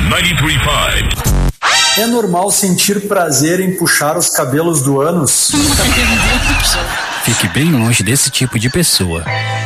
93.5. É normal sentir prazer em puxar os cabelos do ânus? Fique bem longe desse tipo de pessoa.